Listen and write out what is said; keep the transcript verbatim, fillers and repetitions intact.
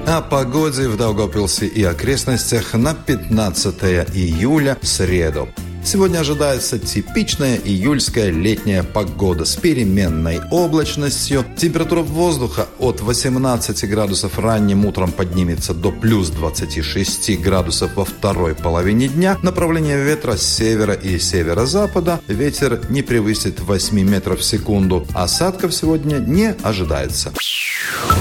О погоде в Даугавпилсе и окрестностях на пятнадцатое июля, среду. Сегодня ожидается типичная июльская летняя погода с переменной облачностью. Температура воздуха от восемнадцати градусов ранним утром поднимется до плюс двадцати шести градусов во второй половине дня. Направление ветра с севера и северо-запада. Ветер не превысит восьми метров в секунду. Осадков сегодня не ожидается.